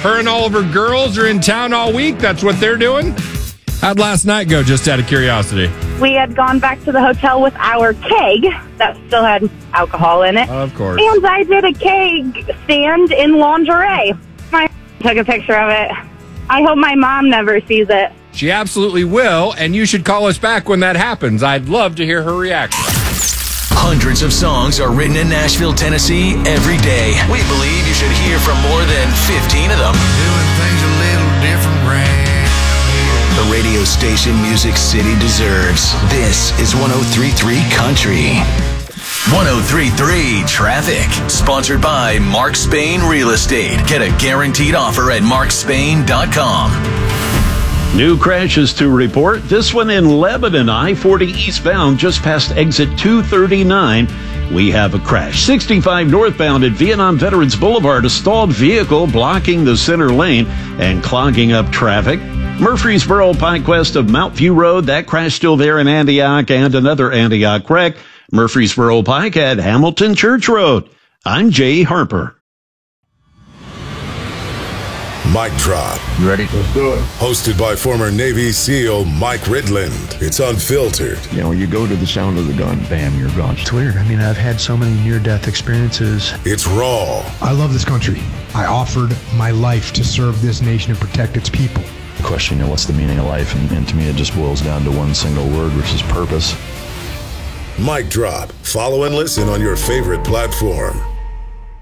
Her and all of her girls are in town all week. That's what they're doing. How'd last night go, just out of curiosity? We had gone back to the hotel with our keg that still had alcohol in it. Of course. And I did a keg stand in lingerie. I took a picture of it. I hope my mom never sees it. She absolutely will, and you should call us back when that happens. I'd love to hear her reaction. Hundreds of songs are written in Nashville, Tennessee every day. We believe you should hear from more than 15 of them. Doing things a little different round here. The radio station Music City deserves. This is 103.3 Country. 103.3 Traffic. Sponsored by Mark Spain Real Estate. Get a guaranteed offer at markspain.com. New crashes to report. This one in Lebanon, I-40 eastbound, just past exit 239. We have a crash. 65 northbound at Vietnam Veterans Boulevard. A stalled vehicle blocking the center lane and clogging up traffic. Murfreesboro Pike west of Mount View Road. That crash still there in Antioch, and another Antioch wreck. Murfreesboro Pike at Hamilton Church Road. I'm Jay Harper. Mic Drop. You ready? Let's do it. Hosted by former Navy SEAL Mike Ridland. It's unfiltered. You know, you go to the sound of the gun, bam, you're gone. It's weird. I mean, I've had so many near-death experiences. It's raw. I love this country. I offered my life to serve this nation and protect its people. Question, you know, what's the meaning of life? And to me, it just boils down to one single word, which is purpose. Mic Drop. Follow and listen on your favorite platform.